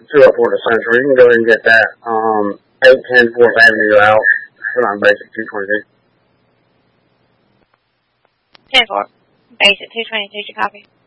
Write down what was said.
2 up for the Central. You can go ahead and get that. 810 4th Avenue out. Put on basic 222. 10-4. Basic 222, you copy?